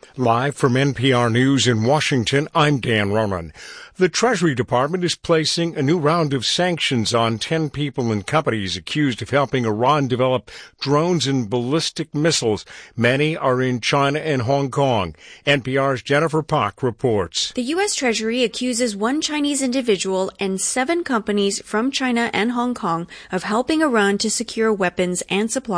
Live from NPR News in Washington, I'm Dan Ronan. The Treasury Department is placing a new round of sanctions on 10 people and companies accused of helping Iran develop drones and ballistic missiles. Many are in China and Hong Kong. NPR's Jennifer Pak reports. The U.S. Treasury accuses one Chinese individual and 7 companies from China and Hong Kong of helping Iran to secure weapons and supplies